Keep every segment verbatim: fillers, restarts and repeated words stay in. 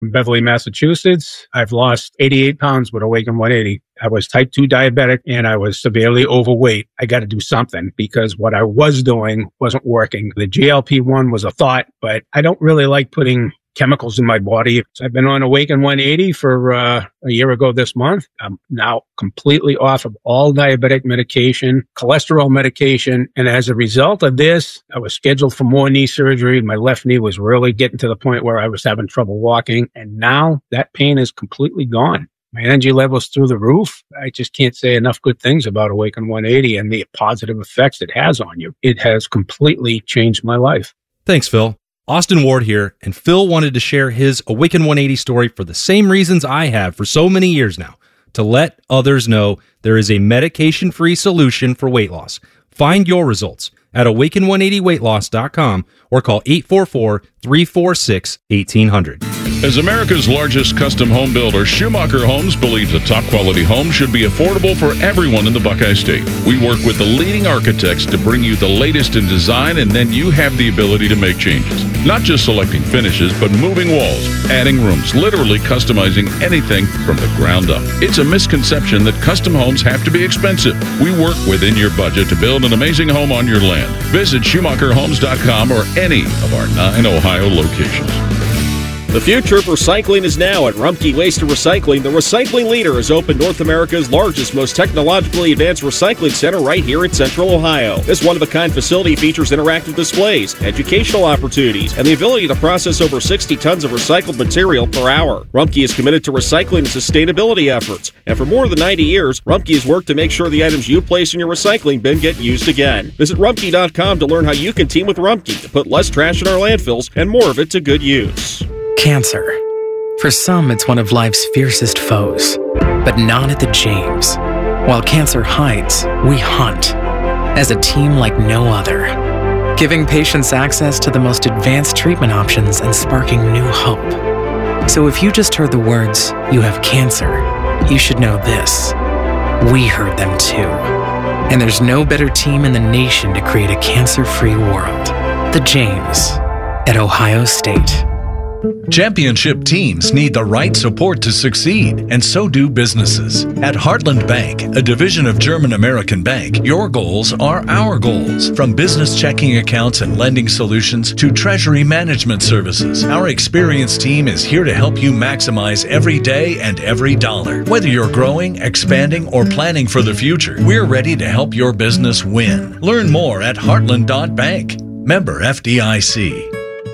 from Beverly, Massachusetts. I've lost eighty-eight pounds with Awaken one eighty. I was type two diabetic and I was severely overweight. I got to do something because what I was doing wasn't working. The G L P one was a thought, but I don't really like putting chemicals in my body. So I've been on Awaken one eighty for uh, a year ago this month. I'm now completely off of all diabetic medication, cholesterol medication. And as a result of this, I was scheduled for more knee surgery. My left knee was really getting to the point where I was having trouble walking. And now that pain is completely gone. My energy level's through the roof. I just can't say enough good things about Awaken one eighty and the positive effects it has on you. It has completely changed my life. Thanks, Phil. Austin Ward here, and Phil wanted to share his Awaken one eighty story for the same reasons I have for so many years now, to let others know there is a medication-free solution for weight loss. Find your results at awaken one eighty weight loss dot com or call eight four four, three four six, one eight zero zero. As America's largest custom home builder, Schumacher Homes believes a top-quality home should be affordable for everyone in the Buckeye State. We work with the leading architects to bring you the latest in design, and then you have the ability to make changes. Not just selecting finishes, but moving walls, adding rooms, literally customizing anything from the ground up. It's a misconception that custom homes have to be expensive. We work within your budget to build an amazing home on your land. Visit Schumacher Homes dot com or any of our nine Ohio locations. The future of recycling is now at Rumpke Waste and Recycling. The recycling leader has opened North America's largest, most technologically advanced recycling center right here in Central Ohio. This one-of-a-kind facility features interactive displays, educational opportunities, and the ability to process over sixty tons of recycled material per hour. Rumpke is committed to recycling and sustainability efforts, and for more than ninety years, Rumpke has worked to make sure the items you place in your recycling bin get used again. Visit rumpke dot com to learn how you can team with Rumpke to put less trash in our landfills and more of it to good use. Cancer. For some, it's one of life's fiercest foes, but not at the James. While cancer hides, we hunt as a team like no other, giving patients access to the most advanced treatment options and sparking new hope. So if you just heard the words, "You have cancer," you should know this. We heard them too. And there's no better team in the nation to create a cancer-free world. The James at Ohio State. Championship teams need the right support to succeed, and so do businesses. At Heartland Bank, a division of German American Bank, your goals are our goals. From business checking accounts and lending solutions to treasury management services, our experienced team is here to help you maximize every day and every dollar. Whether you're growing, expanding, or planning for the future, we're ready to help your business win. Learn more at heartland dot bank. Member F D I C.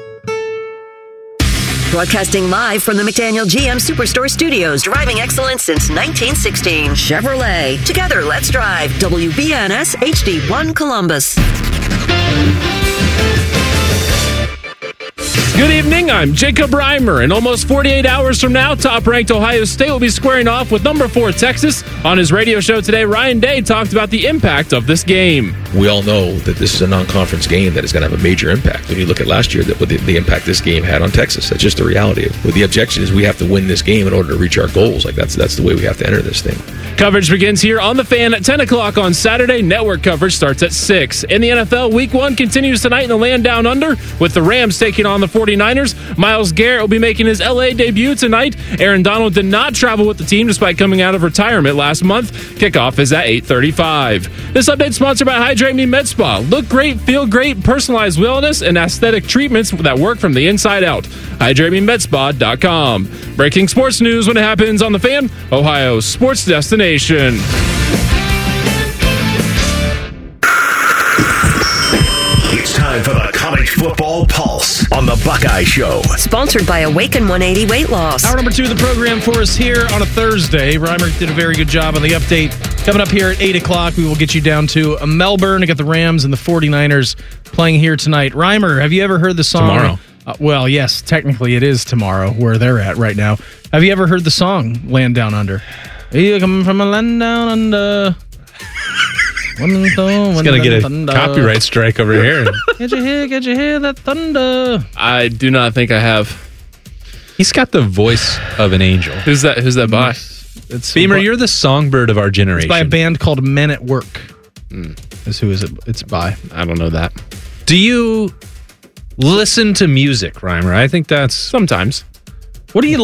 Broadcasting live from the McDaniel G M Superstore Studios, driving excellence since nineteen sixteen. Chevrolet. Together, let's drive. W B N S H D one Columbus. Good evening, I'm Jacob Reimer, and almost forty-eight hours from now, top-ranked Ohio State will be squaring off with number four Texas. On his radio show today, Ryan Day talked about the impact of this game. We all know that this is a non-conference game that is going to have a major impact. When you look at last year, that the, the impact this game had on Texas, that's just the reality. But the objection is we have to win this game in order to reach our goals. Like that's that's the way we have to enter this thing. Coverage begins here on The Fan at ten o'clock on Saturday. Network coverage starts at six. In the N F L, Week one continues tonight in the land down under with the Rams taking on the forty-niners. Myles Garrett will be making his L A debut tonight. Aaron Donald did not travel with the team despite coming out of retirement last month. Kickoff is at eight thirty-five. This update sponsored by Hydrate Me Med Spa. Look great, feel great, personalized wellness, and aesthetic treatments that work from the inside out. hydrate me med spa dot com. Breaking sports news when it happens on The Fan, Ohio's sports destination. It's time for the College Football Pulse on the Buckeye Show. Sponsored by Awaken one eighty Weight Loss. Hour number two of the program for us here on a Thursday. Reimer did a very good job on the update. Coming up here at eight o'clock, we will get you down to Melbourne to get the Rams and the forty-niners playing here tonight. Reimer, have you ever heard the song? Tomorrow. Uh, well, yes, technically it is tomorrow where they're at right now. Have you ever heard the song Land Down Under? You come from a land down under. He's going to get a thunder. Copyright strike over here. Get you hear, get you hear that thunder. I do not think I have. He's got the voice of an angel. Who's that? Who's that by? It's Beamer, you're the songbird of our generation. It's by a band called Men at Work. Mm. Is who is it? It's by. I don't know that. Do you listen to music, Reimer? I think that's sometimes. What do you